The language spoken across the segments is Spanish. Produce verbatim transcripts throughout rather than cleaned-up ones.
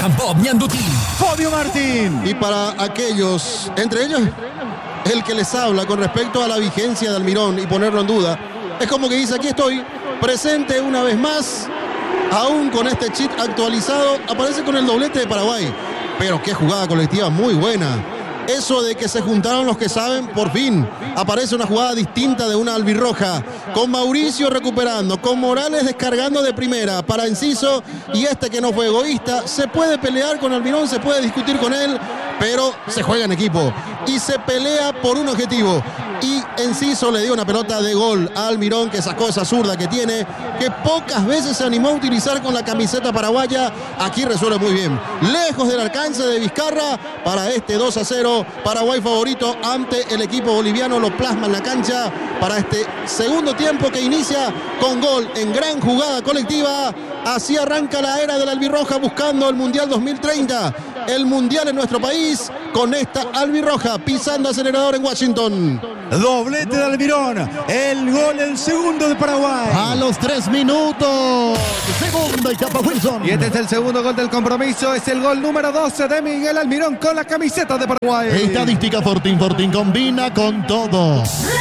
Johan Bob Ñanduti, Fabio Martín. Y para aquellos, entre ellos, el que les habla con respecto a la vigencia de Almirón y ponerlo en duda, es como que dice, aquí estoy, presente una vez más, aún con este cheat actualizado, aparece con el doblete de Paraguay. Pero qué jugada colectiva muy buena. Eso de que se juntaron los que saben, por fin aparece una jugada distinta de una albirroja, con Mauricio recuperando, con Morales descargando de primera para Enciso, y este que no fue egoísta, se puede pelear con Almirón, se puede discutir con él, pero se juega en equipo y se pelea por un objetivo. Y Enciso le dio una pelota de gol a Almirón, que sacó esa zurda que tiene, que pocas veces se animó a utilizar con la camiseta paraguaya. Aquí resuelve muy bien, lejos del alcance de Vizcarra, para este dos a cero. Paraguay favorito ante el equipo boliviano, lo plasma en la cancha para este segundo tiempo que inicia con gol en gran jugada colectiva. Así arranca la era de la albirroja buscando el Mundial dos mil treinta, el Mundial en nuestro país, con esta albirroja pisando acelerador en Washington. Doblete de Almirón, el gol, el segundo de Paraguay. A los tres minutos, segunda etapa Wilson. Y este es el segundo gol del compromiso, es el gol número doce de Miguel Almirón con la camiseta de Paraguay. Estadística Fortín, Fortín combina con todo.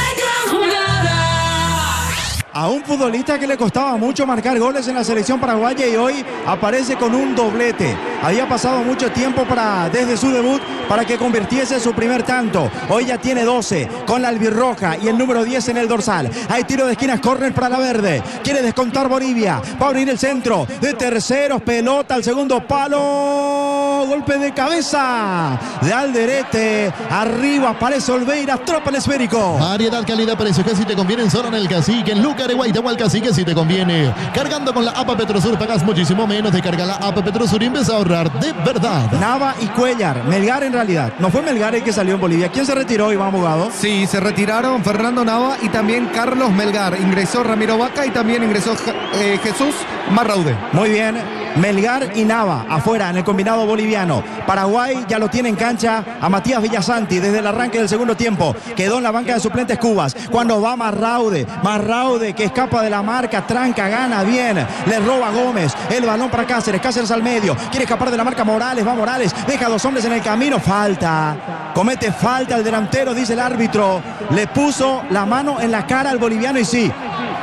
A un futbolista que le costaba mucho marcar goles en la selección paraguaya y hoy aparece con un doblete. Había pasado mucho tiempo para, desde su debut para que convirtiese su primer tanto. Hoy ya tiene doce con la albirroja y el número diez en el dorsal. Hay tiro de esquinas, córner para la verde. Quiere descontar Bolivia. Va a abrir el centro de terceros. Pelota al segundo palo. Golpe de cabeza de Alderete. Arriba aparece Olveira. Atrapa el esférico. Variedad, calidad, precio. Que si te conviene solo en el Cacique. En Luca de Guaitama al Cacique si te conviene. Cargando con la A P A Petrosur pagas muchísimo menos. Descarga la A P A Petrosur y empieza a ahorrar de verdad. Nava y Cuellar. Melgar en realidad. No fue Melgar el que salió en Bolivia. ¿Quién se retiró, Iván Abogado? Sí, se retiraron Fernando Nava y también Carlos Melgar. Ingresó Ramiro Vaca y también ingresó eh, Jesús Marraude. Muy bien. Melgar y Nava afuera en el combinado boliviano. Paraguay ya lo tiene en cancha a Matías Villasanti desde el arranque del segundo tiempo. Quedó en la banca de suplentes Cubas. Cuando va Marraude, Marraude que escapa de la marca, tranca, gana bien. Le roba a Gómez. El balón para Cáceres. Cáceres al medio. Quiere escapar de la marca Morales. Va Morales. Deja a dos hombres en el camino. Falta. Comete falta el delantero, dice el árbitro. Le puso la mano en la cara al boliviano y sí.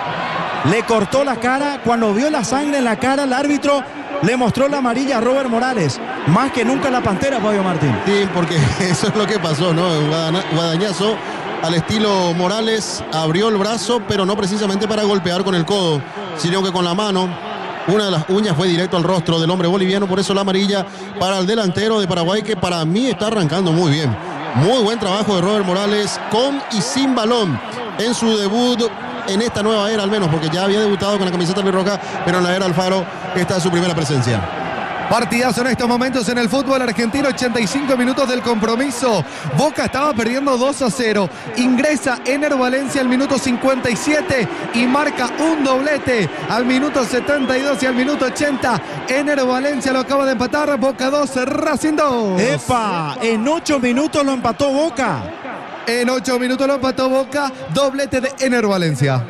Le cortó la cara. Cuando vio la sangre en la cara, el árbitro le mostró la amarilla a Robert Morales. Más que nunca la Pantera, Fabio Martín. Sí, porque eso es lo que pasó, ¿no? Guadañazo al estilo Morales, abrió el brazo, pero no precisamente para golpear con el codo, sino que con la mano. Una de las uñas fue directo al rostro del hombre boliviano, por eso la amarilla para el delantero de Paraguay, que para mí está arrancando muy bien. Muy buen trabajo de Robert Morales, con y sin balón, en su debut en esta nueva era, al menos, porque ya había debutado con la camiseta albirroja, pero en la era Alfaro esta es su primera presencia. Partidazo en estos momentos en el fútbol argentino, ochenta y cinco minutos del compromiso. Boca estaba perdiendo dos a cero. Ingresa Ener Valencia al minuto cincuenta y siete y marca un doblete al minuto setenta y dos y al minuto ochenta. Ener Valencia lo acaba de empatar. Boca dos, Racing dos. ¡Epa! En ocho minutos lo empató Boca. En ocho minutos lo empató Boca. Doblete de Ener Valencia.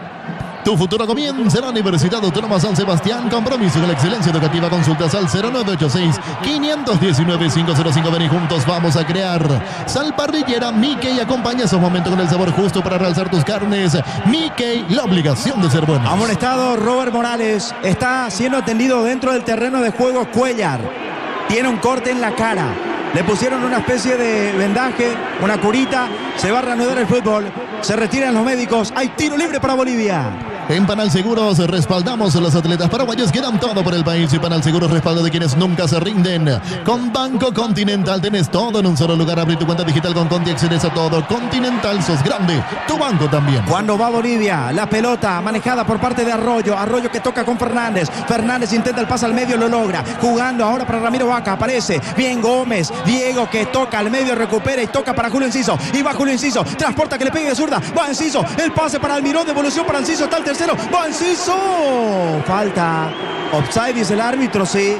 Tu futuro comienza en la Universidad Autónoma San Sebastián. Compromiso con la excelencia educativa. Consultas al cero nueve ocho seis, cinco uno nueve, cinco cero cinco. Ven y juntos vamos a crear Sal Parrillera Mickey. Acompaña esos momentos con el sabor justo para realzar tus carnes. Mickey, la obligación de ser bueno. Amonestado Robert Morales. Está siendo atendido dentro del terreno de juego Cuellar. Tiene un corte en la cara. Le pusieron una especie de vendaje, una curita. Se va a reanudar el fútbol. Se retiran los médicos. Hay tiro libre para Bolivia. En Panal Seguros respaldamos a los atletas paraguayos que dan todo por el país, y Panal Seguros respaldo de quienes nunca se rinden. Con Banco Continental tenés todo en un solo lugar. Abrí tu cuenta digital con Conti, accedes a todo. Continental, sos grande, tu banco también. Cuando va Bolivia, la pelota manejada por parte de Arroyo. Arroyo que toca con Fernández. Fernández intenta el pase al medio, lo logra. Jugando ahora para Ramiro Vaca, aparece bien Gómez. Diego que toca al medio, recupera y toca para Julio Enciso. Y va Julio Enciso, transporta que le pegue de zurda. Va Enciso, el pase para Almirón, devolución para Enciso, está el tercero. Va Enciso. Falta. Offside, dice el árbitro, sí.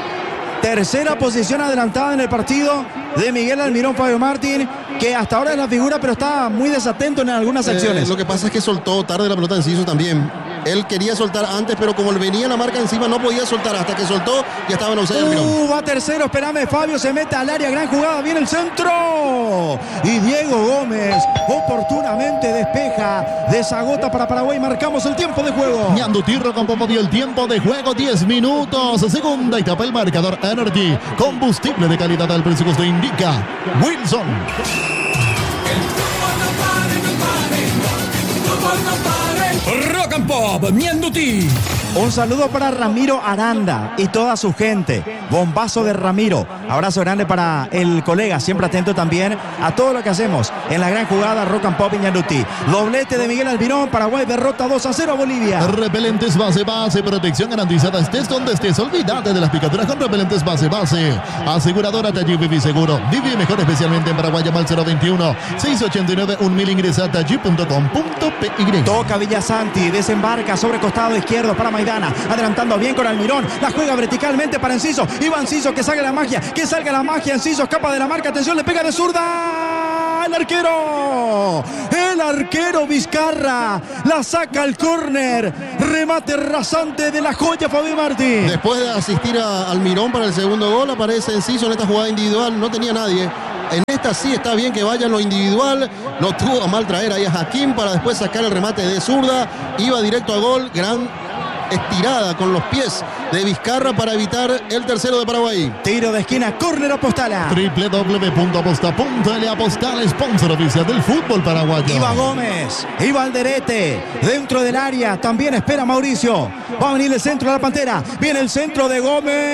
Tercera posición adelantada en el partido de Miguel Almirón, Fabio Martín, que hasta ahora es la figura, pero está muy desatento en algunas acciones. Eh, lo que pasa es que soltó tarde la pelota de Enciso también. Él quería soltar antes, pero como le venía la marca encima, no podía soltar. Hasta que soltó, ya estaba en offside Almirón. Uh, va tercero, espérame, Fabio se mete al área, gran jugada, viene el centro. Y Diego Gómez oportunamente despeja, desagota para Paraguay, marcamos el tiempo de juego. Ñanduti Rocampopo dio el tiempo de juego, diez minutos. Segunda etapa, el marcador Energy. Combustible de calidad al presupuesto indica Wilson. Rock and Pop, Ñanduti. Un saludo para Ramiro Aranda y toda su gente. Bombazo de Ramiro. Abrazo grande para el colega, siempre atento también a todo lo que hacemos en la gran jugada Rock and Pop y Ñanduti. Doblete de Miguel Almirón, Paraguay derrota dos a cero a Bolivia. Repelentes base base, protección garantizada, estés donde estés. Olvídate de las picaduras con repelentes base base. Aseguradora Taller Vivi Seguro. Vive mejor, especialmente en Paraguay. Llama al cero veintiuno, seiscientos ochenta y nueve, mil. Ingresa a taller punto com punto pe y. Toca Villasanti, desembarca sobre costado izquierdo para Maidana, adelantando bien con Almirón, la juega verticalmente para Enciso, Iván Enciso, que salga la magia, que salga la magia, Enciso escapa de la marca, atención, le pega de zurda, el arquero, el arquero Vizcarra, la saca al córner, remate rasante de la joya Fabio Martín. Después de asistir a Almirón para el segundo gol, aparece Enciso en esta jugada individual, no tenía nadie. En esta sí está bien que vaya en lo individual. No tuvo a mal traer ahí a Hakim para después sacar el remate de zurda. Iba directo a gol. Gran estirada con los pies de Vizcarra para evitar el tercero de Paraguay. Tiro de esquina, córner Apostala. doble u doble u doble u punto aposta punto ele Apostala, sponsor oficial del fútbol paraguayo. Iba Gómez, iba Alderete, dentro del área, también espera Mauricio. Va a venir el centro de la Pantera. Viene el centro de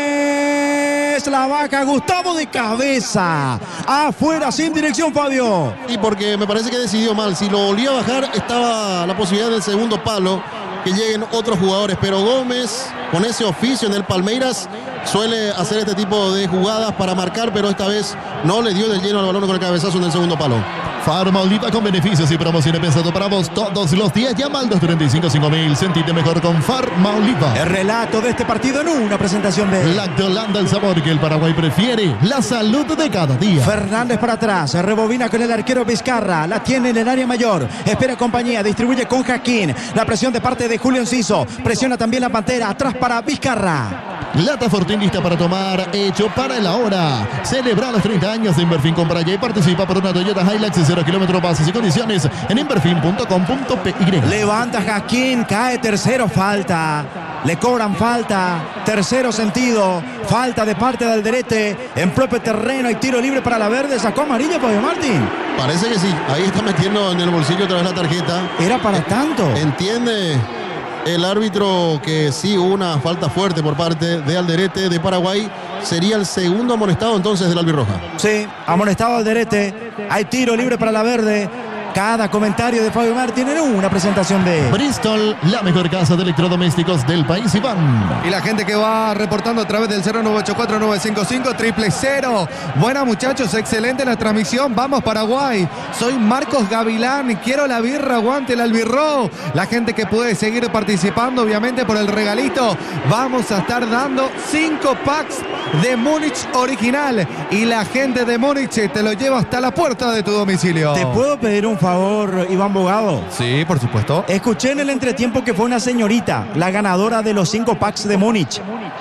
Gómez. La baja Gustavo de cabeza. Afuera sin dirección, Fabio. Y porque me parece que decidió mal. Si lo volvía a bajar, estaba la posibilidad del segundo palo, que lleguen otros jugadores, pero Gómez con ese oficio en el Palmeiras suele hacer este tipo de jugadas para marcar, pero esta vez no le dio del lleno al balón con el cabezazo en el segundo palo. Farma Oliva con beneficios y promociones pensado para vos todos los días. Llama al dos treinta y cinco, cinco mil. Sentite mejor con Farma Oliva. El relato de este partido en una presentación de Lacto Holanda, el sabor que el Paraguay prefiere, la salud de cada día. Fernández para atrás, rebobina con el arquero Vizcarra, la tiene en el área mayor, espera compañía, distribuye con Jaquín, la presión de parte de Julio Enciso, presiona también la Pantera, atrás para Vizcarra. Lata Fortín lista para tomar, hecho para el ahora. Celebra los treinta años de Inverfin. Compra ya y participa por una Toyota Hilux de cero kilómetros, bases y condiciones en inverfin punto com punto pe y. Levanta Jaquín, cae tercero, falta. Le cobran falta, tercero sentido, falta de parte de Alderete en propio terreno y tiro libre para la verde. Sacó amarilla Fabio Martín. Parece que sí, ahí está metiendo en el bolsillo otra vez la tarjeta. Era para tanto. Entiende el árbitro que sí hubo una falta fuerte por parte de Alderete de Paraguay. Sería el segundo amonestado entonces del albirroja. Sí, amonestado Alderete. Hay tiro libre para la verde. Cada comentario de Fabio Martín en una presentación de Bristol, la mejor casa de electrodomésticos del país, Iván. Y la gente que va reportando a través del cero nueve ocho cuatro nueve cinco cinco triple cero. Buena, muchachos, excelente la transmisión. Vamos Paraguay. Soy Marcos Gavilán y quiero la birra, aguante el albirro. La gente que puede seguir participando, obviamente, por el regalito. Vamos a estar dando cinco packs de Múnich original. Y la gente de Múnich te lo lleva hasta la puerta de tu domicilio. ¿Te puedo pedir un favor, Iván Bogado? Sí, por supuesto. Escuché en el entretiempo que fue una señorita la ganadora de los cinco packs de Múnich.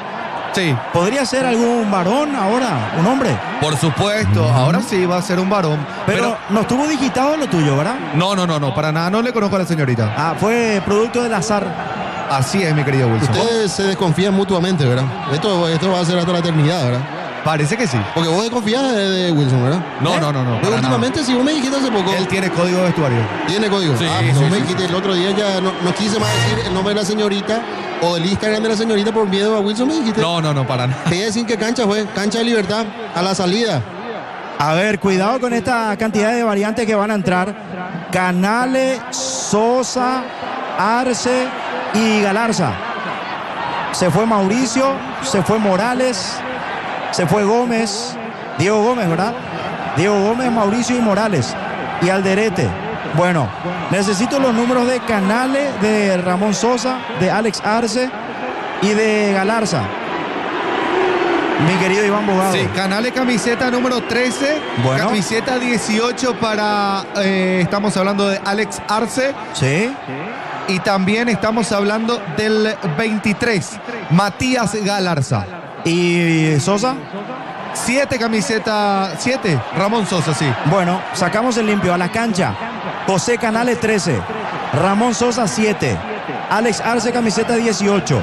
Sí. ¿Podría ser algún varón ahora? ¿Un hombre? Por supuesto, uh-huh. Ahora sí va a ser un varón. Pero, pero no estuvo digitado lo tuyo, ¿verdad? No, no, no, no, para nada, no le conozco a la señorita. Ah, fue producto del azar. Así es, mi querido Wilson. Ustedes se desconfían mutuamente, ¿verdad? Esto, esto va a ser hasta la eternidad, ¿verdad? Parece que sí. Porque vos desconfías de, de Wilson, ¿verdad? No, ¿Eh? no, no, no. Pero últimamente, nada. Si vos me dijiste hace poco. Él tiene código de vestuario. ¿Tiene código? Sí, ah, pues sí, vos me sí, dijiste sí. El otro día ya no, no quise más decir el nombre de la señorita o el Instagram de la señorita por miedo a Wilson, me dijiste. No, no, no, para nada. Te iba a decir que cancha fue, cancha de Libertad, a la salida. A ver, cuidado con esta cantidad de variantes que van a entrar. Canale, Sosa, Arce y Galarza. Se fue Mauricio, se fue Morales, se fue Gómez, Diego Gómez, ¿verdad? Diego Gómez, Mauricio y Morales. Y Alderete. Bueno, necesito los números de Canale, de Ramón Sosa, de Alex Arce y de Galarza. Mi querido Iván Bogado. Sí, Canale camiseta número trece, bueno. Camiseta dieciocho para, eh, estamos hablando de Alex Arce. Sí. Y también estamos hablando del veintitrés, Matías Galarza. ¿Y Sosa? Siete camiseta, siete, Ramón Sosa, sí. Bueno, sacamos el limpio a la cancha. José Canales, trece. Ramón Sosa, siete. Alex Arce, camiseta dieciocho.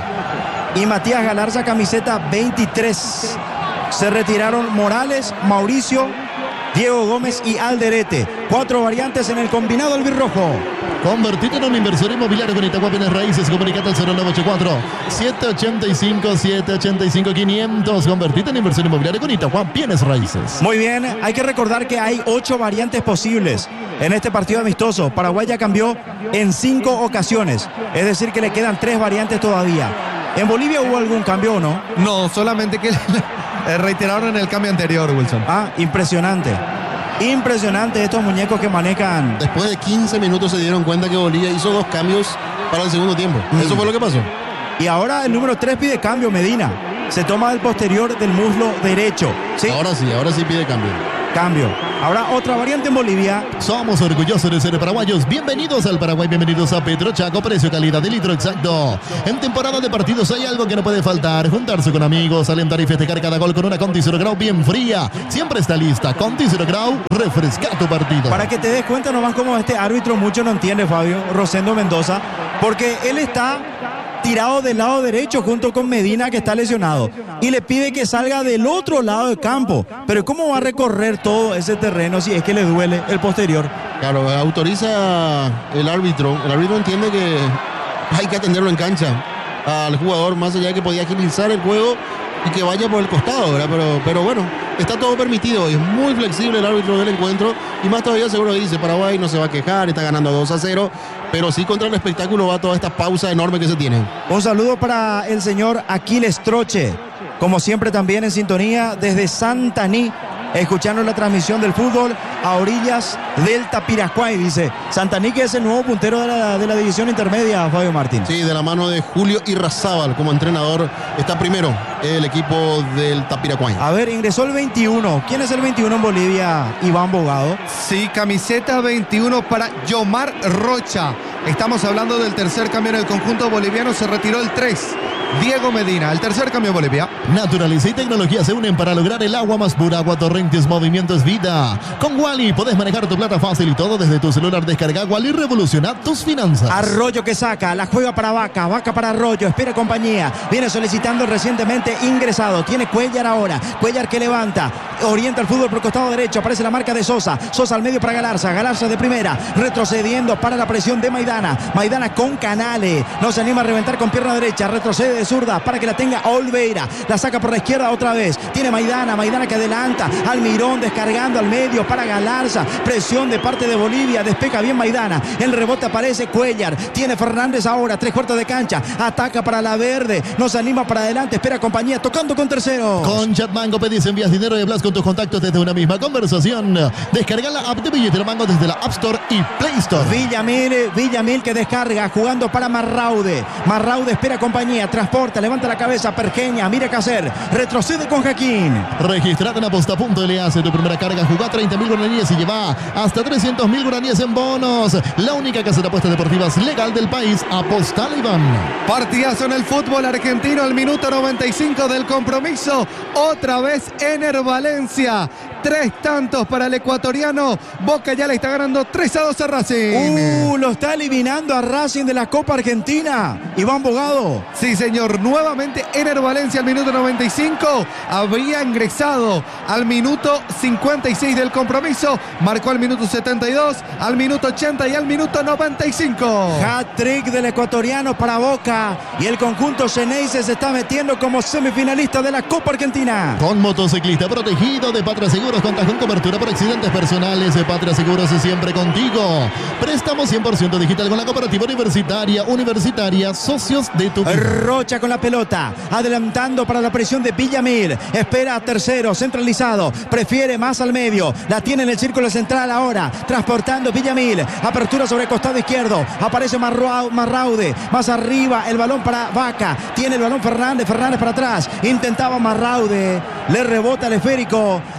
Y Matías Galarza, camiseta veintitrés. Se retiraron Morales, Mauricio, Diego Gómez y Alderete. Cuatro variantes en el combinado albirrojo. Convertite en un inversor inmobiliario con Itagua Bienes Raíces. Comunicate al cero nueve ocho cuatro, siete ocho cinco, siete ocho cinco, quinientos. Convertite en inversión inmobiliaria con Itagua Bienes Raíces. Muy bien, hay que recordar que hay ocho variantes posibles en este partido amistoso. Paraguay ya cambió en cinco ocasiones, es decir que le quedan tres variantes todavía. ¿En Bolivia hubo algún cambio o no? No, solamente que reiteraron en el cambio anterior, Wilson. Ah, impresionante. Impresionante estos muñecos que manejan. Después de quince minutos se dieron cuenta que Bolivia hizo dos cambios para el segundo tiempo. Mm. Eso fue lo que pasó. Y ahora el número tres pide cambio, Medina. Se toma del posterior del muslo derecho. ¿Sí? Ahora sí, ahora sí pide cambio. Cambio. Habrá otra variante en Bolivia. Somos orgullosos de ser paraguayos. Bienvenidos al Paraguay, bienvenidos a Petrochaco. Precio, calidad de litro exacto. En temporada de partidos hay algo que no puede faltar: juntarse con amigos, alentar y festejar cada gol con una Conti Zero Grau bien fría. Siempre está lista. Conti Zero Grau, refresca tu partido. Para que te des cuenta nomás cómo este árbitro mucho no entiende, Fabio, Rosendo Mendoza, porque él está tirado del lado derecho junto con Medina, que está lesionado, y le pide que salga del otro lado del campo. Pero ¿cómo va a recorrer todo ese terreno si es que le duele el posterior? Claro, autoriza el árbitro. El árbitro entiende que hay que atenderlo en cancha al jugador, más allá de que podía agilizar el juego y que vaya por el costado, ¿verdad? Pero, pero bueno, está todo permitido. Es muy flexible el árbitro del encuentro, y más todavía seguro dice: Paraguay no se va a quejar, está ganando dos a cero, pero sí contra el espectáculo va toda esta pausa enorme que se tiene. Un saludo para el señor Aquiles Troche, como siempre también en sintonía desde Santaní, escuchando la transmisión del fútbol a orillas del Tapiracuay, dice. Santaní, que es el nuevo puntero de la, de la división intermedia, Fabio Martín. Sí, de la mano de Julio Irrazábal como entrenador, está primero el equipo del Tapiracuay. A ver, ingresó el veintiuno. ¿Quién es el veintiuno en Bolivia? Iván Bogado. Sí, camiseta veintiuno para Yomar Rocha. Estamos hablando del tercer cambio en el conjunto boliviano. Se retiró el tres, Diego Medina. El tercer cambio en Bolivia. Naturaleza y tecnología se unen para lograr el agua más pura. Agua Torrentes, movimiento es vida. Con Wally podés manejar tu plata fácil y todo desde tu celular. Descarga Wally y revoluciona tus finanzas. Arroyo que saca, la juega para Vaca, Vaca para Arroyo, espera compañía. Viene solicitando recientemente ingresado. Tiene Cuellar ahora, Cuellar que levanta, orienta el fútbol por el costado derecho. Aparece la marca de Sosa, Sosa al medio para Galarza, Galarza de primera, retrocediendo para la presión de Maidana. Maidana con Canales, no se anima a reventar con pierna derecha, retrocede de zurda para que la tenga Olveira, la saca por la izquierda otra vez. Tiene Maidana, Maidana que adelanta, Almirón descargando al medio para Galarza, presión de parte de Bolivia, despega bien Maidana, el rebote aparece Cuellar, tiene Fernández ahora, tres cuartos de cancha, ataca para la verde, no se anima para adelante, espera compañía, tocando con tercero. Con Chatmango pedís, envías dinero y hablas con tus contactos desde una misma conversación. Descarga la app de Billetera Mango desde la App Store y Play Store. Villamil, Villamil que descarga, jugando para Marraude, Marraude espera compañía, transporta, levanta la cabeza, Pergeña, mira qué hacer, retrocede con Jaquín. Registrate en aposta punto ele, hace tu primera carga, jugá treinta mil guaraníes y lleva hasta trescientos mil guaraníes en bonos. La única casa de apuestas deportivas legal del país. Apostale, Iván. Partidazo en el fútbol argentino, el minuto noventa y cinco del compromiso. Otra vez Ener Valencia. Tres tantos para el ecuatoriano. Boca ya le está ganando tres a dos a Racing. Uh, lo está eliminando a Racing de la Copa Argentina. Iván Bogado. Sí, señor. Nuevamente Ener Valencia al minuto noventa y cinco. Habría ingresado al minuto cincuenta y seis del compromiso. Marcó al minuto setenta y dos, al minuto ochenta y al minuto noventa y cinco. Hat-trick del ecuatoriano para Boca. Y el conjunto Xeneize se está metiendo como semifinalista de la Copa Argentina. Con motociclista protegido de Patria Seguros, cuentas con cobertura por accidentes personales. De Patria Seguros es siempre contigo. Préstamo cien por ciento digital con la cooperativa universitaria. Universitaria, socios de tu vida. Rocha con la pelota, adelantando para la presión de Villamil. Espera a tercero, centralizado. Prefiere más al medio. La tiene en el círculo central ahora. Transportando Villamil. Apertura sobre el costado izquierdo. Aparece Marraude. Más arriba el balón para Vaca. Tiene el balón Fernández. Fernández para atrás. Intentaba Marraude. Le rebota el esférico. Aparece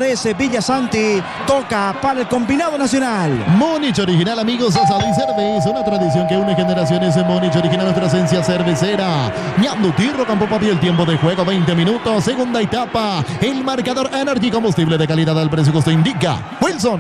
Aparece Villasanti. Toca para el combinado nacional. Múnich original, amigos, asado y cerveza. Una tradición que une generaciones en Múnich original, nuestra esencia cervecera. Ñanduti, Campo Papi, el tiempo de juego, veinte minutos. Segunda etapa. El marcador Energy, combustible de calidad al precio que usted indica. Wilson.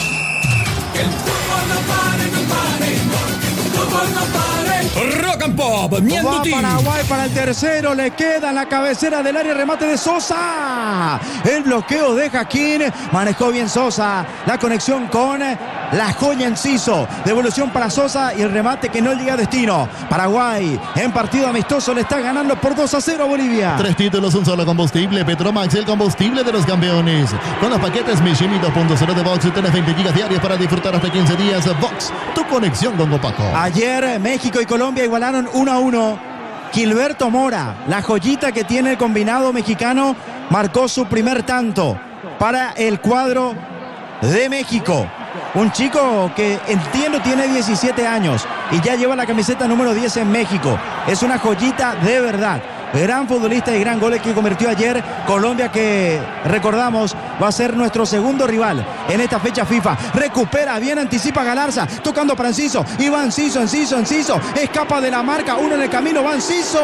El fútbol no pare, no pare. El fútbol no pare. Rock and Pop, Ñanduti. Va Paraguay para el tercero. Le queda en la cabecera del área remate de Sosa. El bloqueo de Jaquín. Manejó bien Sosa. La conexión con la joya Enciso. Devolución para Sosa y el remate que no llega a destino. Paraguay en partido amistoso le está ganando por dos a cero a Bolivia. Tres títulos, un solo combustible. Petromax, el combustible de los campeones. Con los paquetes Mishimi dos punto cero de Vox, tenés veinte gigas diarios para disfrutar hasta quince días. Vox, tu conexión con Copaco. Ayer México y Colombia igualaron uno a uno. Gilberto Mora, la joyita que tiene el combinado mexicano, marcó su primer tanto para el cuadro de México. Un chico que entiendo tiene diecisiete años y ya lleva la camiseta número diez en México. Es una joyita de verdad. Gran futbolista y gran gol que convirtió ayer Colombia, que recordamos va a ser nuestro segundo rival en esta fecha FIFA. Recupera bien, anticipa Galarza, tocando para Enciso. Y va Enciso, Enciso, Enciso. Escapa de la marca, uno en el camino, va Enciso.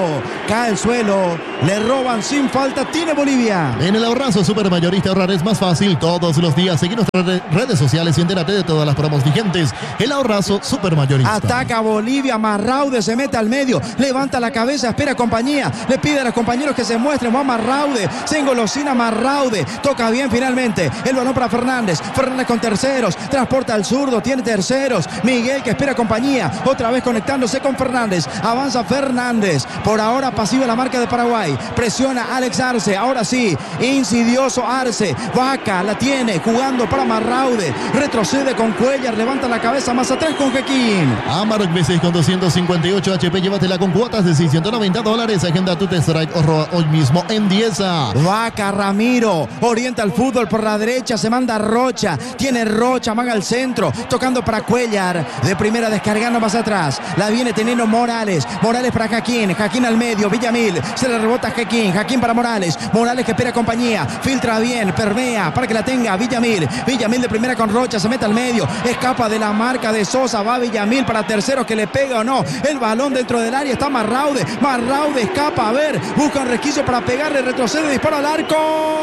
Cae al suelo, le roban sin falta, tiene Bolivia. En el ahorrazo supermayorista ahorrar es más fácil todos los días. Seguí nuestras redes sociales y entérate de todas las promos vigentes. El ahorrazo supermayorista. Ataca Bolivia, Marraude se mete al medio, levanta la cabeza, espera compañía. Le pide a los compañeros que se muestren. Va Marraude, se engolosina Marraude. Toca bien finalmente. El balón para Fernández. Fernández con terceros. Transporta al zurdo, tiene terceros. Miguel que espera compañía. Otra vez conectándose con Fernández. Avanza Fernández. Por ahora pasiva la marca de Paraguay. Presiona Alex Arce. Ahora sí, insidioso Arce. Vaca la tiene jugando para Marraude. Retrocede con Cuellar. Levanta la cabeza más atrás con Jequín. Amarok V seis con doscientos cincuenta y ocho H P. Llévatela con cuotas de seiscientos noventa dólares. Agenda tu test drive hoy mismo en Dieza. Vaca Ramiro orienta el fútbol por la derecha, se manda Rocha, tiene Rocha, maga al centro, tocando para Cuellar, de primera descargando más atrás, la viene teniendo Morales, Morales para Jaquín, Jaquín al medio, Villamil, se le rebota a Jaquín, Jaquín para Morales, Morales que espera compañía, filtra bien, permea para que la tenga Villamil, Villamil de primera con Rocha, se mete al medio, escapa de la marca de Sosa, va Villamil para terceros que le pega o no, el balón dentro del área, está Marraude, Marraude escapa. A ver, busca un resquicio para pegarle, retrocede, dispara al arco.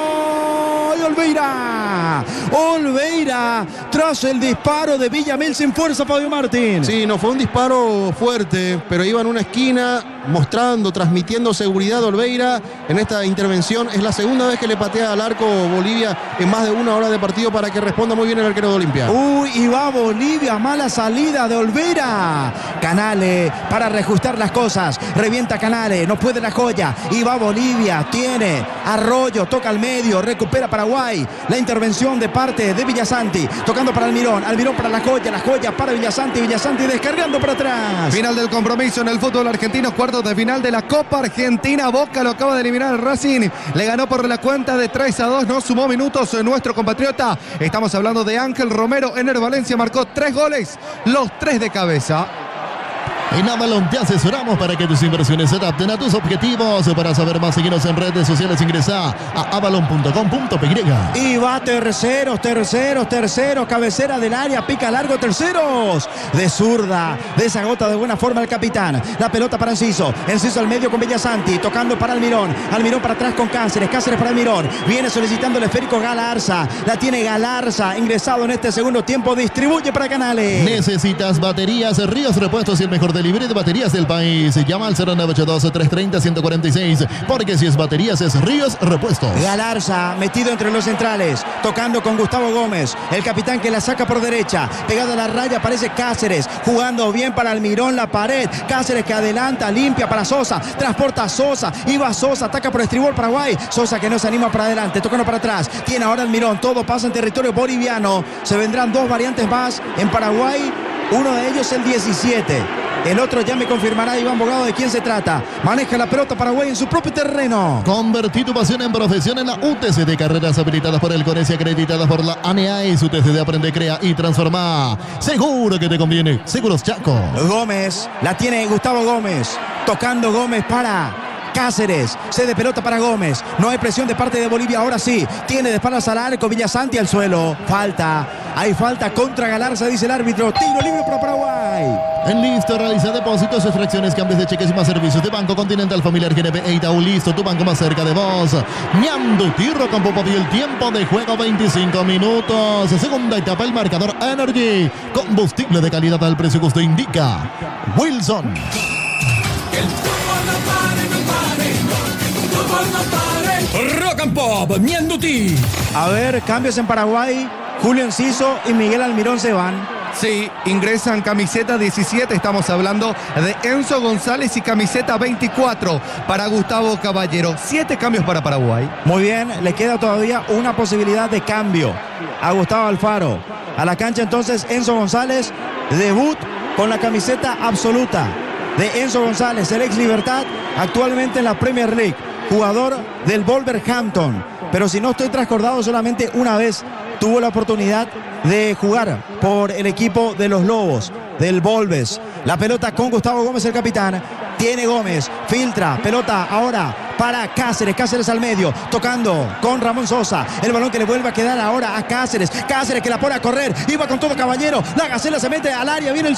Y Olveira, Olveira, tras el disparo de Villamil sin fuerza, Fabio Martín. Sí, no fue un disparo fuerte, pero iba en una esquina mostrando, transmitiendo seguridad Olveira en esta intervención. Es la segunda vez que le patea al arco Bolivia en más de una hora de partido para que responda muy bien el arquero de Olimpia. Uy, y va Bolivia, mala salida de Olveira. Canale para reajustar las cosas, revienta Canale, no puede la joya, y va Bolivia, tiene Arroyo, toca al medio, recupera Paraguay, la intervención de parte de Villasanti, tocando para Almirón, Almirón para la joya, la joya para Villasanti, Villasanti descargando para atrás. Final del compromiso en el fútbol argentino, cuartos de final de la Copa Argentina. Boca lo acaba de eliminar el Racing, le ganó por la cuenta de tres a dos, no sumó minutos nuestro compatriota. Estamos hablando de Ángel Romero. Ener Valencia marcó tres goles, los tres de cabeza. En Avalon te asesoramos para que tus inversiones se adapten a tus objetivos. Para saber más, síguenos en redes sociales, ingresa a avalon punto com punto pe. Y va terceros, terceros, terceros, cabecera del área, pica largo, terceros. De zurda, desagota de buena forma el capitán. La pelota para Enciso, Enciso al medio con Villasanti, tocando para Almirón, Almirón para atrás con Cáceres, Cáceres para Almirón. Viene solicitando el esférico Galarza, la tiene Galarza, ingresado en este segundo tiempo, distribuye para Canales. Necesitas baterías, Ríos Repuestos y el mejor delivery de baterías del país. Llama al cero nueve ocho dos, tres tres cero, uno cuatro seis, porque si es baterías es Ríos Repuestos. Galarza metido entre los centrales, tocando con Gustavo Gómez, el capitán que la saca por derecha, pegado a la raya aparece Cáceres, jugando bien para Almirón, la pared, Cáceres que adelanta, limpia para Sosa, transporta a Sosa, iba Sosa, ataca por estribor Paraguay, Sosa que no se anima para adelante, tocando para atrás, tiene ahora Almirón, todo pasa en territorio boliviano, se vendrán dos variantes más en Paraguay, uno de ellos el diecisiete. El otro ya me confirmará Iván Bogado de quién se trata. Maneja la pelota Paraguay en su propio terreno. Convertí tu pasión en profesión en la U T C de carreras habilitadas por el CONES y acreditadas por la A N A E. Su U T C de Aprende, Crea y Transforma. Seguro que te conviene. Seguros Chaco. Gómez, la tiene Gustavo Gómez. Tocando Gómez para Cáceres, cede pelota para Gómez. No hay presión de parte de Bolivia, ahora sí. Tiene de espaldas al arco, Villasanti al suelo. Falta, hay falta contra Galarza, dice el árbitro. Tiro libre para Paraguay. En listo, realiza depósitos, extracciones, cambios de cheques y más servicios de Banco Continental Familiar G N P e Itaú. Listo, tu banco más cerca de vos. Ñanduti, Rocampo y el tiempo de juego veinticinco minutos. Segunda etapa, el marcador Energy. Combustible de calidad al precio que usted indica. Wilson. Que el fútbol no pare, no pare, que el fútbol no pare. Rock and Pop, Ñanduti. A ver, cambios en Paraguay. Julio Enciso y Miguel Almirón se van. Sí, ingresan camiseta diecisiete, estamos hablando de Enzo González, y camiseta veinticuatro para Gustavo Caballero. Siete cambios para Paraguay. Muy bien, le queda todavía una posibilidad de cambio a Gustavo Alfaro. A la cancha entonces Enzo González, debut con la camiseta absoluta de Enzo González, el ex Libertad, actualmente en la Premier League, jugador del Wolverhampton. Pero si no estoy trascordado, solamente una vez tuvo la oportunidad de jugar por el equipo de los Lobos, del Wolves. La pelota con Gustavo Gómez, el capitán. Tiene Gómez, filtra, pelota ahora para Cáceres, Cáceres al medio, tocando con Ramón Sosa, el balón que le vuelve a quedar ahora a Cáceres, Cáceres que la pone a correr, iba con todo Caballero, la Gacela se mete al área, viene el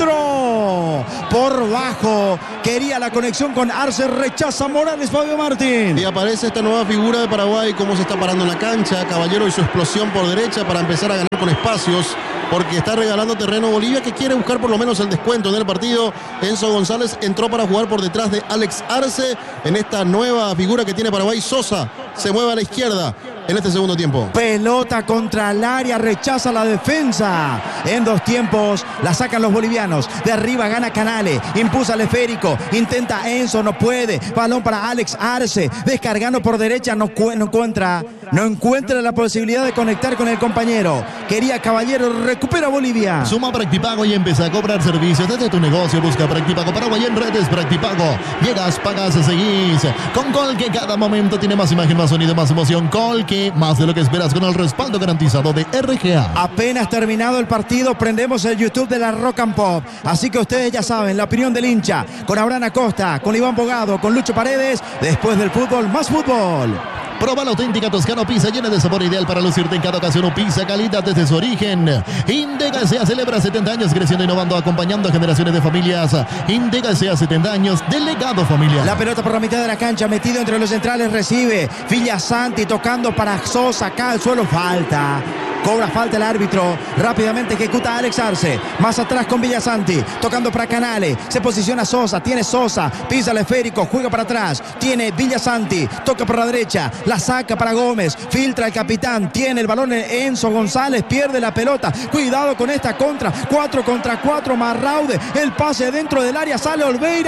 centro, por bajo, quería la conexión con Arce, rechaza Morales, Fabio Martín. Y aparece esta nueva figura de Paraguay, cómo se está parando en la cancha, Caballero y su explosión por derecha para empezar a ganar con espacios, porque está regalando terreno Bolivia, que quiere buscar por lo menos el descuento en el partido. Enzo González entró para jugar por detrás de Alex Arce en esta nueva figura que tiene Paraguay. Sosa se mueve a la izquierda en este segundo tiempo. Pelota contra el área, rechaza la defensa. En dos tiempos la sacan los bolivianos. De arriba gana Canale, impulsa al esférico, intenta Enzo, no puede. Balón para Alex Arce, descargando por derecha, no, no encuentra, no encuentra la posibilidad de conectar con el compañero. Quería Caballero, recupera Bolivia. Suma Practipago y empieza a cobrar servicios desde tu negocio. Busca Practipago Paraguay en redes. Practipago, llegas, pagas, seguís. Con Colque cada momento tiene más imagen, más sonido, más emoción. Colque, más de lo que esperas con el respaldo garantizado de R G A. Apenas terminado el partido, prendemos el YouTube de la Rock and Pop. Así que ustedes ya saben, la opinión del hincha, con Abraham Acosta, con Iván Bogado, con Lucho Paredes. Después del fútbol, más fútbol. Proba la auténtica Toscano Pizza, llena de sabor, ideal para lucirte en cada ocasión. Pizza, calidad desde su origen. Indega S A celebra setenta años creciendo, innovando, acompañando a generaciones de familias. Indega S A setenta años, delegado familiar. La pelota por la mitad de la cancha, metido entre los centrales, recibe Villasanti tocando para Sosa, acá al suelo, falta. Cobra falta el árbitro, rápidamente ejecuta a Alex Arce, más atrás con Villasanti, tocando para Canale, se posiciona Sosa, tiene Sosa, pisa el esférico, juega para atrás, tiene Villasanti, toca por la derecha, la saca para Gómez, filtra el capitán, tiene el balón Enzo González, pierde la pelota, cuidado con esta contra, cuatro contra cuatro, Marraude, el pase dentro del área, sale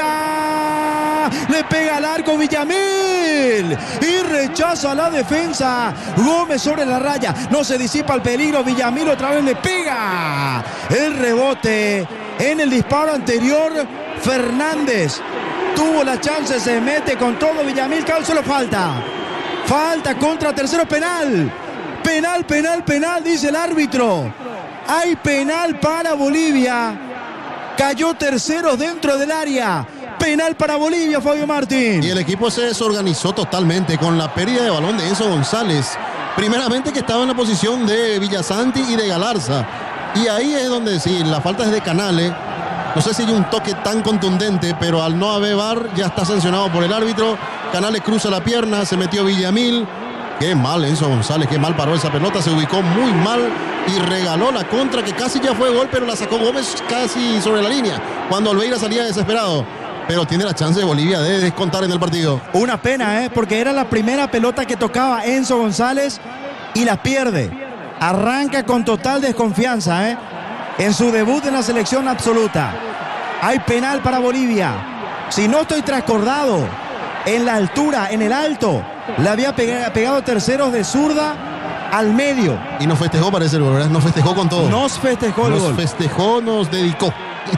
Olveira, le pega al arco Villamil y rechaza la defensa, Gómez sobre la raya, no se disipa el peligro, Villamil otra vez le pega el rebote en el disparo anterior. Fernández tuvo la chance, se mete con todo Villamil, cae solo, falta falta contra tercero, penal penal, penal, penal, dice el árbitro. Hay penal para Bolivia, cayó tercero dentro del área. Penal para Bolivia, Fabio Martín. Y el equipo se desorganizó totalmente con la pérdida de balón de Enzo González. Primeramente, que estaba en la posición de Villasanti y de Galarza. Y ahí es donde sí, la falta es de Canale. No sé si hay un toque tan contundente, pero al no haber V A R ya está sancionado por el árbitro. Canale cruza la pierna, se metió Villamil. Qué mal Enzo González, qué mal paró esa pelota, se ubicó muy mal y regaló la contra, que casi ya fue gol, pero la sacó Gómez casi sobre la línea, cuando Olveira salía desesperado. Pero tiene la chance de Bolivia de descontar en el partido. Una pena, ¿eh? Porque era la primera pelota que tocaba Enzo González y la pierde. Arranca con total desconfianza, ¿eh? En su debut en la selección absoluta. Hay penal para Bolivia. Si no estoy trascordado, en la altura, en el alto, le había pegado terceros de zurda al medio. Y nos festejó, parece el gol, ¿verdad? Nos festejó con todo. Nos festejó el nos gol. Nos festejó, nos dedicó.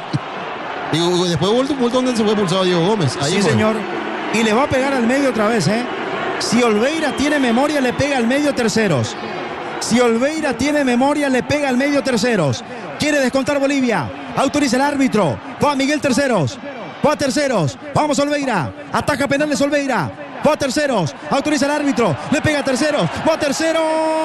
Y después vuelto un donde se fue expulsado Diego Gómez. Ahí sí, fue. señor. Y le va a pegar al medio otra vez, ¿eh? Si Olveira tiene memoria, le pega al medio terceros. Si Olveira tiene memoria, le pega al medio terceros. Quiere descontar Bolivia. Autoriza el árbitro. Va Miguel Terceros. Va a terceros. Vamos Olveira. Ataca penales Olveira. Va a terceros. Autoriza el árbitro. Le pega a terceros. Va a terceros.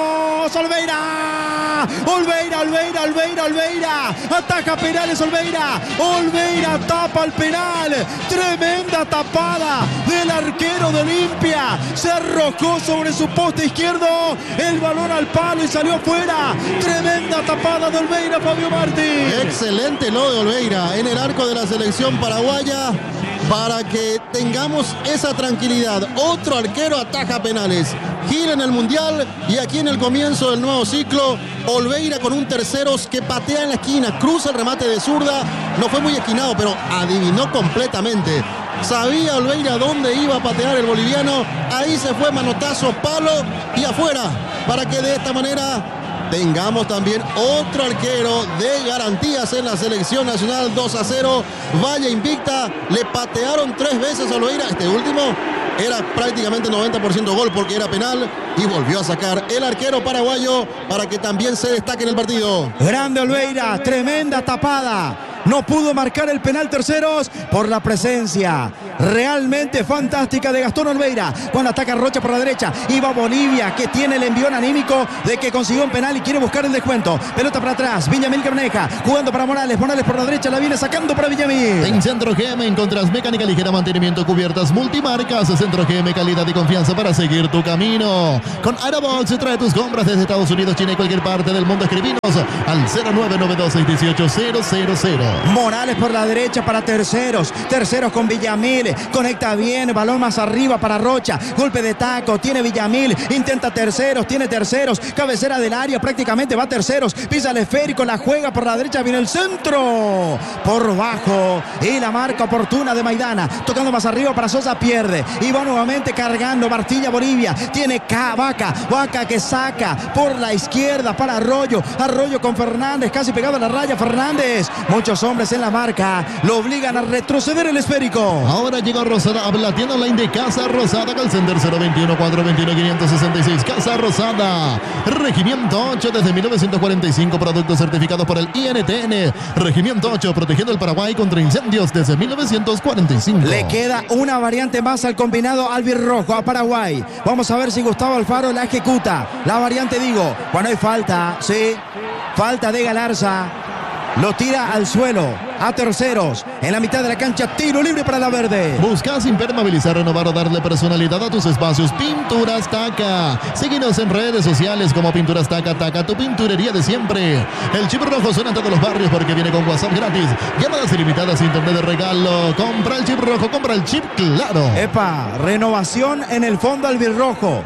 Olveira. Olveira, Olveira, Olveira, Olveira. Ataca penales Olveira. Olveira tapa el penal. Tremenda tapada del arquero de Olimpia. Se arrojó sobre su poste izquierdo. El balón al palo y salió afuera. Tremenda tapada de Olveira, Fabio Martí. Excelente lo de Olveira en el arco de la selección paraguaya para que tengamos esa tranquilidad. Otro arquero ataja penales. Gira en el Mundial y aquí en el comienzo del nuevo ciclo, Olveira con un terceros que patea en la esquina, cruza el remate de zurda. No fue muy esquinado, pero adivinó completamente. Sabía Olveira dónde iba a patear el boliviano. Ahí se fue manotazo, palo y afuera. Para que de esta manera tengamos también otro arquero de garantías en la selección nacional. Dos a cero. Valla invicta. Le patearon tres veces a Olveira. Este último era prácticamente noventa por ciento gol porque era penal. Y volvió a sacar el arquero paraguayo para que también se destaque en el partido. Grande Olveira. Tremenda tapada. No pudo marcar el penal terceros por la presencia realmente fantástica de Gastón Olveira. Cuando ataca Rocha por la derecha, y va Bolivia, que tiene el envión anímico de que consiguió un penal y quiere buscar el descuento. Pelota para atrás, Villamil que maneja, jugando para Morales. Morales por la derecha, la viene sacando para Villamil. En Centro G M encontrás mecánica ligera, mantenimiento, cubiertas multimarcas. Centro G M, calidad y confianza para seguir tu camino. Con Aerobox trae tus compras desde Estados Unidos, China y cualquier parte del mundo. Escribinos al cero nueve nueve dos seis uno ocho cero cero cero. Morales por la derecha para terceros. Terceros con Villamil. Conecta bien. Balón más arriba para Rocha. Golpe de taco. Tiene Villamil. Intenta terceros. Tiene terceros. Cabecera del área. Prácticamente va terceros. Pisa el esférico. La juega por la derecha. Viene el centro. Por bajo. Y la marca oportuna de Maidana. Tocando más arriba para Sosa. Pierde. Y va nuevamente cargando. Martilla Bolivia. Tiene K. Vaca. Vaca que saca por la izquierda para Arroyo. Arroyo con Fernández. Casi pegado a la raya. Fernández. Muchos hombres en la marca, lo obligan a retroceder el esférico. Ahora llegó Rosada a la tienda online de Casa Rosada, call center cero veintiuno, cuatrocientos veintiuno, quinientos sesenta y seis. Casa Rosada, Regimiento ocho desde mil novecientos cuarenta y cinco, productos certificados por el I N T N. Regimiento ocho, protegiendo el Paraguay contra incendios desde mil novecientos cuarenta y cinco. Le queda una variante más al combinado albirrojo a Paraguay. Vamos a ver si Gustavo Alfaro la ejecuta. La variante, digo, cuando hay falta, sí, falta de Galarza. Lo tira al suelo, a terceros, en la mitad de la cancha, tiro libre para la verde. Buscas impermeabilizar, renovar o darle personalidad a tus espacios. Pinturas Taca. Síguenos en redes sociales como Pinturas Taca. Taca, tu pinturería de siempre. El chip rojo suena en todos los barrios porque viene con WhatsApp gratis. Llamadas ilimitadas, internet de regalo. Compra el chip rojo, compra el chip claro. Epa, renovación en el fondo albirrojo.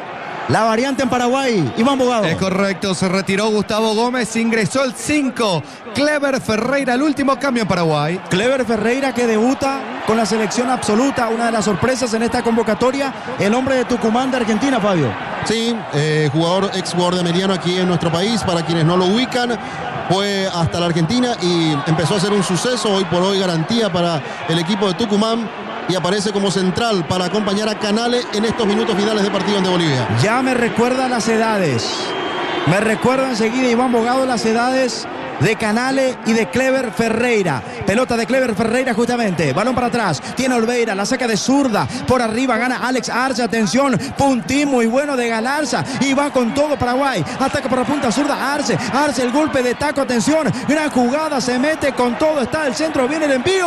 La variante en Paraguay, Iván Bogado. Es correcto, se retiró Gustavo Gómez, ingresó el cinco. Clever Ferreira, el último cambio en Paraguay. Clever Ferreira que debuta con la selección absoluta, una de las sorpresas en esta convocatoria, el hombre de Tucumán de Argentina, Fabio. Sí, eh, jugador, ex jugador de Mediano aquí en nuestro país, para quienes no lo ubican. Fue hasta la Argentina y empezó a ser un suceso, hoy por hoy garantía para el equipo de Tucumán. Y aparece como central para acompañar a Canales en estos minutos finales de partido ante Bolivia. Ya me recuerda las edades. Me recuerda enseguida Iván Bogado las edades de Canales y de Clever Ferreira. Pelota de Clever Ferreira justamente. Balón para atrás. Tiene Olveira. La saca de zurda. Por arriba gana Alex Arce. Atención. Puntín muy bueno de Galarza. Y va con todo Paraguay. Ataca por la punta zurda Arce. Arce el golpe de taco. Atención. Gran jugada. Se mete con todo. Está el centro. Viene el envío.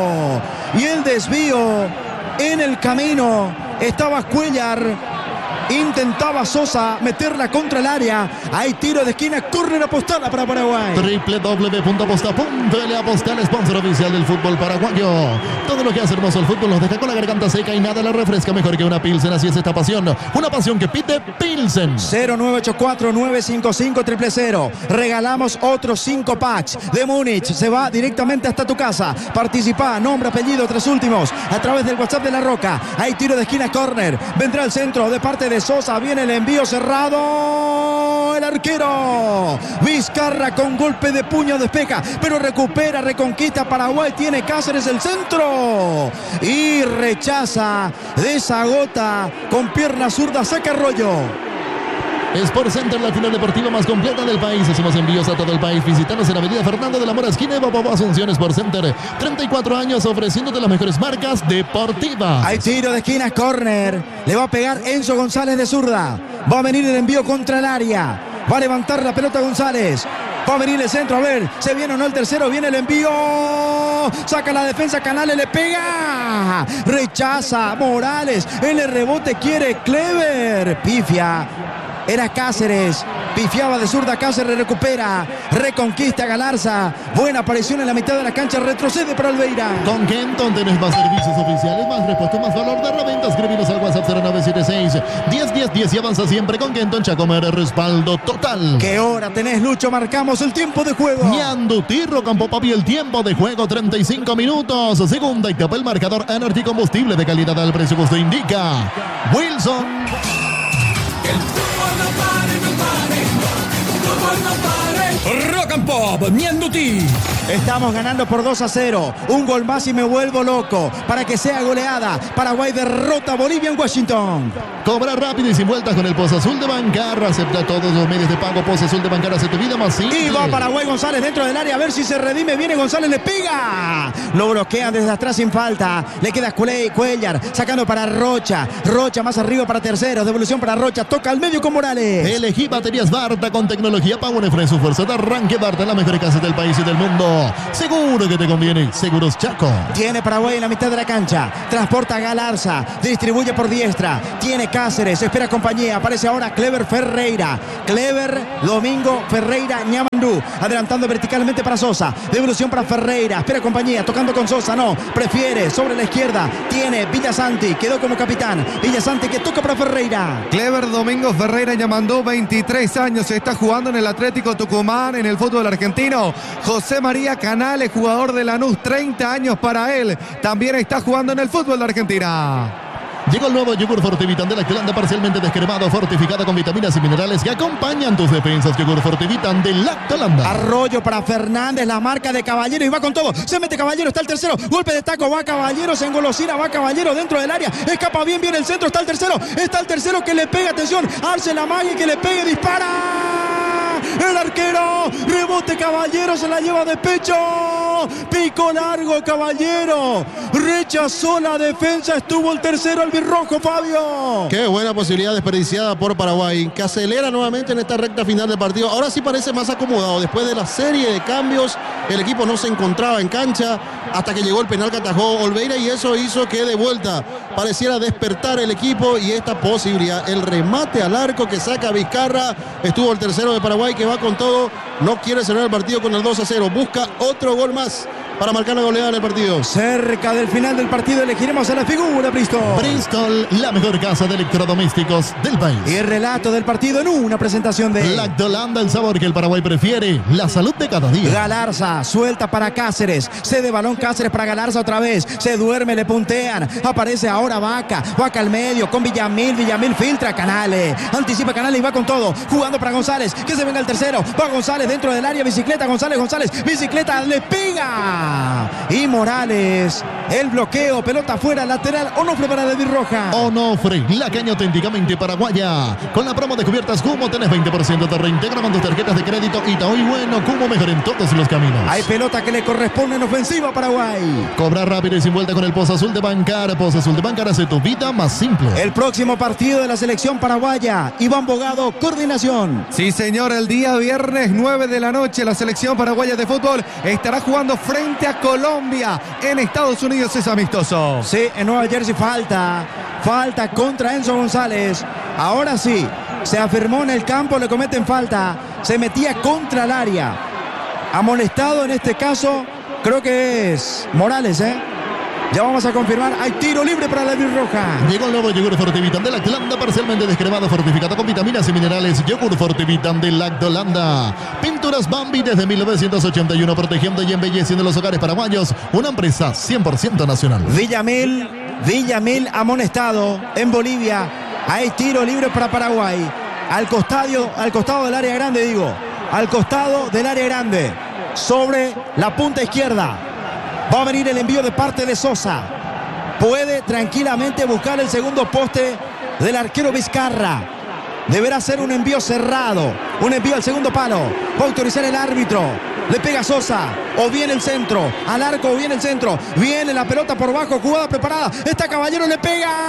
Y el desvío en el camino. Estaba Cuellar. Intentaba Sosa meterla contra el área. Hay tiro de esquina, córner apostada para Paraguay. doble u doble u doble u punto aposta punto ele Apostal, sponsor oficial del fútbol paraguayo. Todo lo que hace hermoso el fútbol nos deja con la garganta seca y nada la refresca mejor que una Pilsen. Así es esta pasión, una pasión que pide Pilsen. cero nueve ocho cuatro nueve cinco cinco cero cero cero. Regalamos otros cinco packs de Múnich. Se va directamente hasta tu casa. Participa, nombre, apellido, tres últimos a través del WhatsApp de La Roca. Hay tiro de esquina, córner. Vendrá el centro de parte de Sosa, viene el envío cerrado, el arquero Vizcarra con golpe de puño despeja, pero recupera, reconquista Paraguay, tiene Cáceres el centro y rechaza, desagota con pierna zurda, saca Arroyo. Sport Center, la tienda deportiva más completa del país. Hacemos envíos a todo el país. Visítanos en Avenida Fernando de la Mora, esquina de Bobo Asunción. Sport Center, treinta y cuatro años ofreciéndote las mejores marcas deportivas. Hay tiro de esquina, córner. Le va a pegar Enzo González de zurda. Va a venir el envío contra el área. Va a levantar la pelota González. Va a venir el centro, a ver, se viene o no el tercero, viene el envío. Saca la defensa, Canales, le pega. Rechaza Morales. En el rebote quiere Clever. Pifia. Era Cáceres, pifiaba de zurda, Cáceres recupera, reconquista Galarza, buena aparición en la mitad de la cancha, retrocede para Olveira. Con Kenton tenés más servicios oficiales, más repuesto, más valor de reventa. Escribinos al WhatsApp cero nueve siete seis, diez diez diez y avanza siempre con Kenton. Chacomer, respaldo total. ¿Qué hora tenés, Lucho? Marcamos el tiempo de juego. Ñandutirro, Campo Papi, el tiempo de juego, treinta y cinco minutos. Segunda etapa, el marcador Energy, combustible de calidad al precio que usted indica. Wilson. El fútbol no pare, no pare, el fútbol no pare. Rock and Pop, Ñanduti. Estamos ganando por dos a cero. Un gol más y me vuelvo loco. Para que sea goleada. Paraguay derrota a Bolivia en Washington. Cobra rápido y sin vueltas con el Pozo Azul de Bancarra. Acepta todos los medios de pago. Pozo Azul de Bancarra, hace tu vida más simple. Y va Paraguay, González dentro del área. A ver si se redime. Viene González, le pega. Lo bloquean desde atrás sin falta. Le queda Cuellar. Sacando para Rocha. Rocha más arriba para terceros. Devolución para Rocha. Toca al medio con Morales. Elegí baterías Barta con tecnología Power Free. Su fuerza de arranque. Barta, la mejor casa del país y del mundo. Seguro que te conviene. Seguros Chaco. Tiene Paraguay en la mitad de la cancha. Transporta a Galarza. Distribuye por diestra. Tiene Cáceres. Espera compañía. Aparece ahora Clever Ferreira. Clever Domingo Ferreira Ñamandú. Adelantando verticalmente para Sosa. Devolución para Ferreira. Espera compañía. Tocando con Sosa. No. Prefiere sobre la izquierda. Tiene Villasanti. Quedó como capitán. Villasanti que toca para Ferreira. Clever Domingo Ferreira Ñamandú, veintitrés años. Está jugando en el Atlético Tucumán, en el fútbol argentino. José María Canales, jugador de Lanús, treinta años para él. También está jugando en el fútbol de Argentina. Llegó el nuevo yogur Fortivitan de Lactolanda, parcialmente descremado, fortificado con vitaminas y minerales que acompañan tus defensas. Yogur Fortivitan de Lactolanda. Arroyo para Fernández, la marca de Caballero y va con todo. Se mete Caballero, está el tercero. Golpe de taco, va Caballero, se engolosina, va Caballero dentro del área. Escapa bien, viene el centro, está el tercero. Está el tercero que le pega, atención. Arce la magia que le pegue, dispara. El arquero, rebote Caballero, se la lleva de pecho. Pico largo Caballero. Rechazó la defensa, estuvo el tercero albirrojo, Fabio. Qué buena posibilidad desperdiciada por Paraguay, que acelera nuevamente en esta recta final del partido. Ahora sí parece más acomodado. Después de la serie de cambios, el equipo no se encontraba en cancha hasta que llegó el penal que atajó Olveira y eso hizo que de vuelta pareciera despertar el equipo y esta posibilidad. El remate al arco que saca Vizcarra. Estuvo el tercero de Paraguay que va con todo. No quiere cerrar el partido con el dos a cero. Busca otro gol más para marcar la goleada en el partido. Cerca del final del partido elegiremos a la figura Bristol. Bristol, la mejor casa de electrodomésticos del país. Y el relato del partido en una presentación de Lactolanda, el sabor que el Paraguay prefiere, la salud de cada día. Galarza, suelta para Cáceres, cede balón Cáceres para Galarza otra vez, se duerme, le puntean, aparece ahora Vaca, Vaca al medio con Villamil, Villamil filtra Canales, anticipa Canales y va con todo, jugando para González, que se venga el tercero, va González dentro del área, bicicleta, González, González, bicicleta, le pega. Y Morales, el bloqueo, pelota afuera, lateral, Onofre para David Roja. Onofre, la caña auténticamente paraguaya. Con la promo de cubiertas Cumo tenés veinte por ciento de reintegra con tus tarjetas de crédito y hoy bueno, Cumo mejor en todos los caminos. Hay pelota que le corresponde en ofensiva a Paraguay. Cobra rápido y sin vuelta con el Pozo Azul de Bancar. Pozo Azul de Bancar hace tu vida más simple. El próximo partido de la selección paraguaya, Iván Bogado, coordinación. Sí señor, el día viernes nueve de la noche la selección paraguaya de fútbol estará jugando frente a Colombia en Estados Unidos. Es amistoso. Sí, en Nueva Jersey falta. Falta contra Enzo González. Ahora sí, se afirmó en el campo, le cometen falta. Se metía contra el área. Amonestado en este caso, creo que es Morales, ¿eh? Ya vamos a confirmar. Hay tiro libre para David Roja. Llegó el nuevo yogur Fortivitan de Lactolanda, parcialmente descremado, fortificado con vitaminas y minerales. Yogur Fortivitan de Lactolanda. Pinturas Bambi desde mil novecientos ochenta y uno, protegiendo y embelleciendo los hogares paraguayos. Una empresa cien por ciento nacional. Villamil, Villamil amonestado en Bolivia. Hay tiro libre para Paraguay. Al costado, al costado del área grande, digo. Al costado del área grande. Sobre la punta izquierda. Va a venir el envío de parte de Sosa. Puede tranquilamente buscar el segundo poste del arquero Vizcarra. Deberá ser un envío cerrado. Un envío al segundo palo. Va a autorizar el árbitro. Le pega Sosa. O viene el centro. Al arco o viene el centro. Viene la pelota por bajo. Jugada preparada. Está Caballero. Le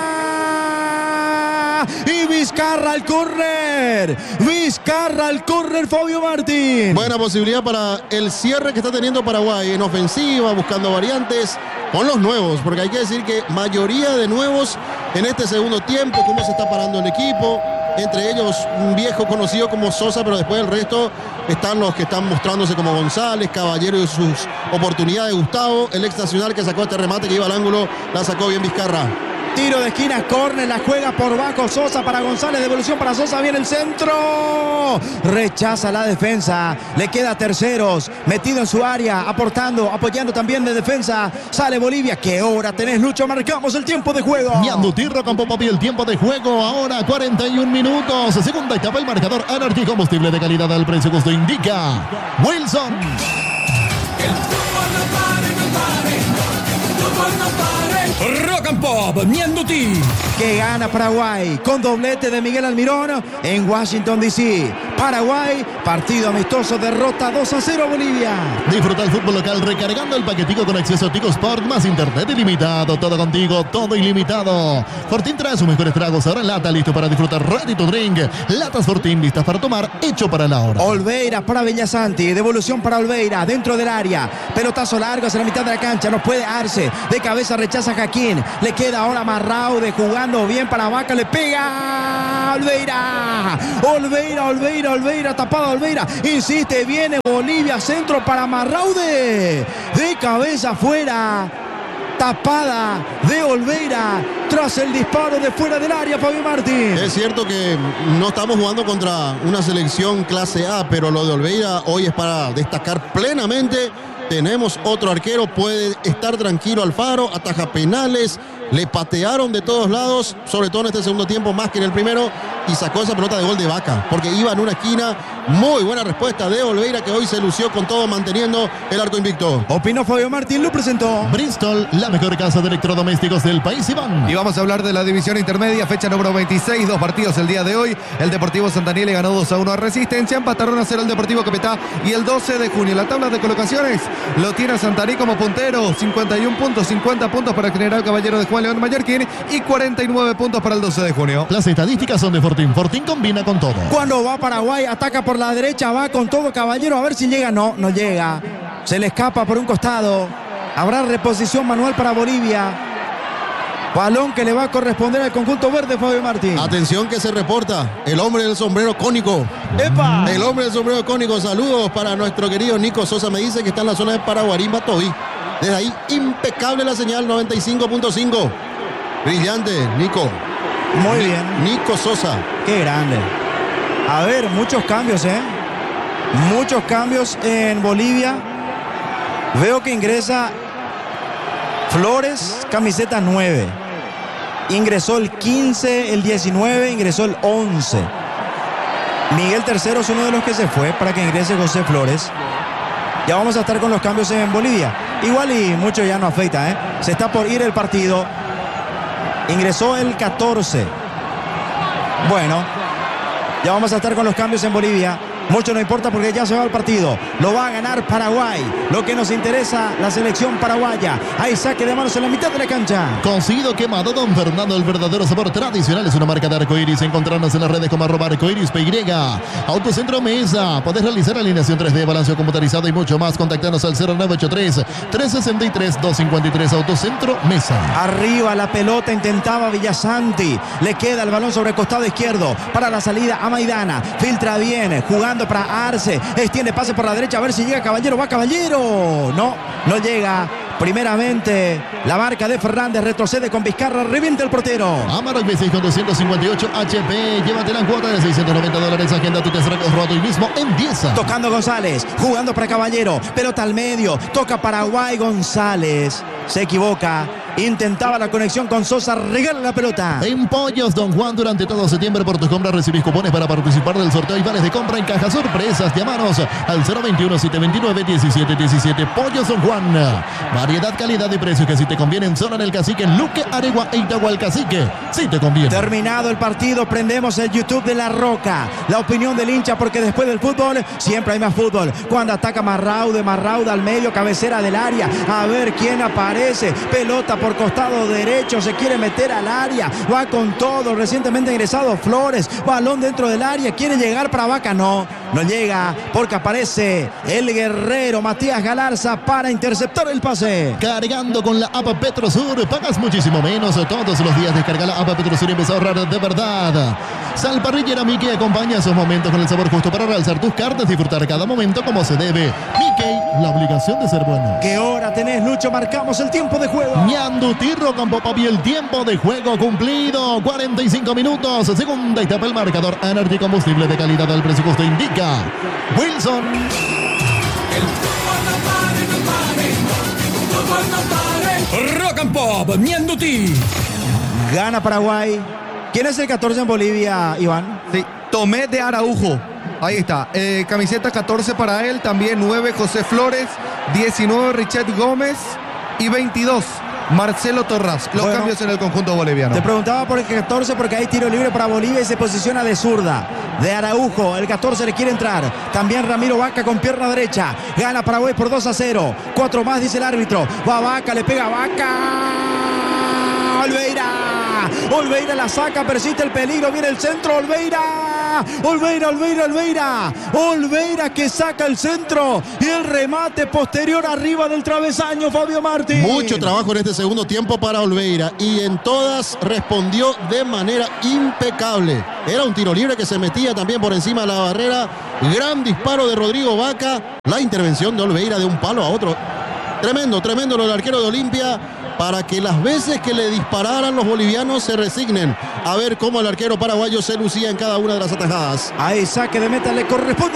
pega. Y Vizcarra al córner. Vizcarra al córner, Fabio Martín. Buena posibilidad para el cierre que está teniendo Paraguay en ofensiva, buscando variantes con los nuevos, porque hay que decir que mayoría de nuevos en este segundo tiempo, cómo se está parando el equipo. Entre ellos un viejo conocido como Sosa, pero después del resto están los que están mostrándose como González, Caballero y sus oportunidades. Gustavo, el ex nacional que sacó este remate que iba al ángulo, la sacó bien Vizcarra. Tiro de esquina, córner, la juega por bajo Sosa para González, devolución para Sosa, viene el centro, rechaza la defensa, le queda Terceros, metido en su área, aportando, apoyando también de defensa, sale Bolivia. ¿Qué hora tenés, Lucho? Marcamos el tiempo de juego. Ñandutirro con Popopi, el tiempo de juego, ahora cuarenta y un minutos, segunda etapa, el marcador Energy, combustible de calidad al precio justo, indica Wilson. El fútbol no pare, no pare, el fútbol no pare. Rock and Pop, Ñanduti. Que gana Paraguay con doblete de Miguel Almirón en Washington, D C Paraguay, partido amistoso, derrota dos a cero Bolivia. Disfruta el fútbol local recargando el paquetico con acceso a Tigo Sport más internet ilimitado. Todo contigo, todo ilimitado. Fortín trae sus mejores tragos ahora en lata, listo para disfrutar, ready to drink. Latas Fortín listas para tomar, hecho para la hora. Olveira para Villasanti, devolución para Olveira dentro del área. Pelotazo largo hacia la mitad de la cancha, no puede Arce. De cabeza rechaza Jaquín. Le queda ahora Marraude jugando bien para Vaca, le pega Olveira. Olveira, Olveira, Olveira, tapada Olveira. Insiste, viene Bolivia, centro para Marraude. De cabeza afuera. Tapada de Olveira tras el disparo de fuera del área, Fabio Martín. Es cierto que no estamos jugando contra una selección clase A, pero lo de Olveira hoy es para destacar plenamente. Tenemos otro arquero, puede estar tranquilo Alfaro, ataja penales, le patearon de todos lados, sobre todo en este segundo tiempo más que en el primero, y sacó esa pelota de gol de Vaca, porque iba en una esquina. Muy buena respuesta de Olveira, que hoy se lució con todo manteniendo el arco invicto. Opinó Fabio Martín, lo presentó Bristol, la mejor casa de electrodomésticos del país, Iván. Y vamos a hablar de la división intermedia, fecha número veintiséis, dos partidos el día de hoy. El Deportivo Santaniele ganó dos a uno a Resistencia, empataron a cero el Deportivo Capiatá y el doce de junio. La tabla de colocaciones lo tiene a Santarí como puntero, cincuenta y un puntos, cincuenta puntos para el General Caballero de Juan León Mallorquín y cuarenta y nueve puntos para el doce de junio. Las estadísticas son de Fortín, Fortín combina con todo. Cuando va Paraguay, ataca por la derecha, va con todo Caballero, a ver si llega. No, no llega, se le escapa por un costado. Habrá reposición manual para Bolivia. Balón que le va a corresponder al conjunto verde, Fabio Martín. Atención que se reporta el hombre del sombrero cónico. ¡Epa! El hombre del sombrero cónico. Saludos para nuestro querido Nico Sosa. Me dice que está en la zona de Paraguarín, Batoí. Desde ahí, impecable la señal, noventa y cinco punto cinco. Brillante, Nico. Muy bien. Nico Sosa. Qué grande. A ver, muchos cambios, ¿eh? Muchos cambios en Bolivia. Veo que ingresa Flores, camiseta nueve. Ingresó el quince, el diecinueve, ingresó el once. Miguel Tercero es uno de los que se fue para que ingrese José Flores. Ya vamos a estar con los cambios en Bolivia. Igual y mucho ya no afecta, ¿eh? Se está por ir el partido. Ingresó el catorce. Bueno, ya vamos a estar con los cambios en Bolivia. Mucho no importa porque ya se va el partido. Lo va a ganar Paraguay. Lo que nos interesa, la selección paraguaya. Hay saque de manos en la mitad de la cancha. Cocido quemado Don Fernando, el verdadero sabor tradicional. Es una marca de arcoiris. Encontrarnos en las redes como arroba arcoiris P Y. Autocentro Mesa. Podés realizar alineación tres D, balanceo computarizado y mucho más. Contactanos al cero nueve ocho tres, tres seis tres, dos cinco tres. Autocentro Mesa. Arriba la pelota intentaba Villasanti. Le queda el balón sobre el costado izquierdo. Para la salida a Maidana. Filtra bien. Jugando para Arce, extiende pase por la derecha, a ver si llega Caballero, va Caballero, no, no llega. Primeramente la marca de Fernández, retrocede con Vizcarra, revienta el portero. Amarok B seis con doscientos cincuenta y ocho H P, llévate la cuota de seiscientos noventa dólares, agenda tu test roto hoy mismo en Dieza. Tocando González, jugando para Caballero, pelota al medio, toca Paraguay, González se equivoca, Intentaba la conexión con Sosa, regala la pelota. En Pollos Don Juan, durante todo septiembre por tus compras recibís cupones para participar del sorteo y vales de compra en caja sorpresas. Llámanos al cero veintiuno, siete veintinueve, diecisiete diecisiete. Pollos Don Juan. Variedad, calidad y precios que si te conviene en zona en el Cacique, en Luque, Aregua e Itahualcacique. Si te conviene. Terminado el partido, prendemos el YouTube de La Roca. La opinión del hincha, porque después del fútbol siempre hay más fútbol. Cuando ataca Marraude, Marraude al medio, cabecera del área. A ver quién aparece. Pelota por costado derecho, se quiere meter al área. Va con todo. Recientemente ingresado Flores. Balón dentro del área. Quiere llegar para Vaca. No, no llega porque aparece el guerrero Matías Galarza para interceptar el pase. Cargando con la app Petrosur, pagas muchísimo menos todos los días. Descarga la app Petrosur y empieza a ahorrar de verdad. Salparrillera Mickey acompaña esos momentos con el sabor justo para realzar tus cartas, disfrutar cada momento como se debe. Mickey, la obligación de ser bueno. ¿Qué hora tenés, Lucho? Marcamos el tiempo de juego. Ñandutirro Campo Papi, el tiempo de juego cumplido. cuarenta y cinco minutos. Segunda etapa, el marcador Energy, combustible de calidad al precio justo indica Wilson. El fútbol no pare, no pare, no pare. Rock and Pop, Ñandutí. Gana Paraguay. ¿Quién es el catorce en Bolivia, Iván? Sí, Tomé de Araujo. Ahí está. Eh, camiseta catorce para él. También nueve José Flores. diecinueve Richet Gómez. Y veintidós Marcelo Torras. Los Bueno, cambios en el conjunto boliviano. Te preguntaba por el catorce porque hay tiro libre para Bolivia y se posiciona de zurda. De Araujo, el catorce le quiere entrar. También Ramiro Vaca con pierna derecha. Gana Paraguay por dos a cero. Cuatro más, dice el árbitro. Va Vaca, le pega a Vaca. Olveira. Olveira la saca, persiste el peligro. Viene el centro, Olveira. Olveira, Olveira, Olveira. Olveira que saca el centro. Y el remate posterior arriba del travesaño, Fabio Martín. Mucho trabajo en este segundo tiempo para Olveira y en todas respondió de manera impecable. Era un tiro libre que se metía también por encima de la barrera. Gran disparo de Rodrigo Vaca. La intervención de Olveira de un palo a otro. Tremendo, tremendo lo del arquero de Olimpia, para que las veces que le dispararan los bolivianos se resignen a ver cómo el arquero paraguayo se lucía en cada una de las atajadas. Ahí saque de meta, le corresponde